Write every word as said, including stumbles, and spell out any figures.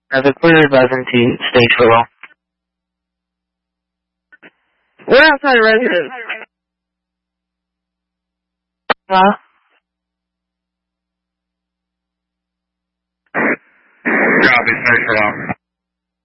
Traffic clear, advising to stage below. We're outside a residence. Huh? Copy, stage below.